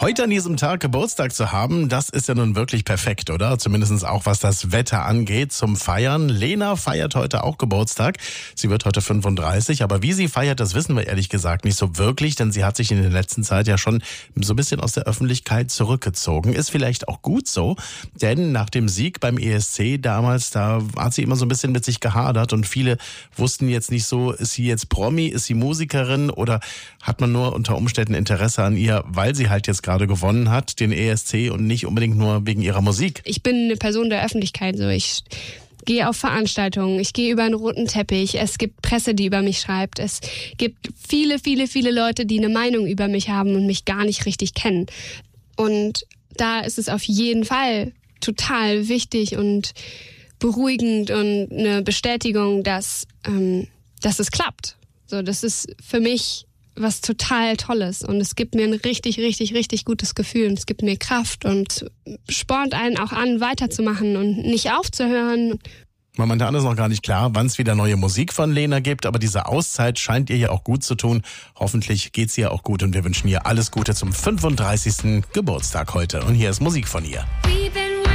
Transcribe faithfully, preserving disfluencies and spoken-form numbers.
Heute an diesem Tag Geburtstag zu haben, das ist ja nun wirklich perfekt, oder? Zumindest auch was das Wetter angeht zum Feiern. Lena feiert heute auch Geburtstag. Sie wird heute fünfunddreißig, aber wie sie feiert, das wissen wir ehrlich gesagt nicht so wirklich, denn sie hat sich in der letzten Zeit ja schon so ein bisschen aus der Öffentlichkeit zurückgezogen. Ist vielleicht auch gut so, denn nach dem Sieg beim E S C damals, da hat sie immer so ein bisschen mit sich gehadert und viele wussten jetzt nicht so, ist sie jetzt Promi, ist sie Musikerin oder hat man nur unter Umständen Interesse an ihr, weil sie halt jetzt gerade gewonnen hat, den E S C, und nicht unbedingt nur wegen ihrer Musik. Ich bin eine Person der Öffentlichkeit, so ich gehe auf Veranstaltungen, ich gehe über einen roten Teppich, es gibt Presse, die über mich schreibt, es gibt viele, viele, viele Leute, die eine Meinung über mich haben und mich gar nicht richtig kennen. Und da ist es auf jeden Fall total wichtig und beruhigend und eine Bestätigung, dass, ähm, dass es klappt. So, das ist für mich was total Tolles und es gibt mir ein richtig, richtig, richtig gutes Gefühl und es gibt mir Kraft und spornt einen auch an, weiterzumachen und nicht aufzuhören. Momentan ist noch gar nicht klar, wann es wieder neue Musik von Lena gibt, aber diese Auszeit scheint ihr ja auch gut zu tun. Hoffentlich geht's ihr auch gut und wir wünschen ihr alles Gute zum fünfunddreißigsten Geburtstag heute. Und hier ist Musik von ihr.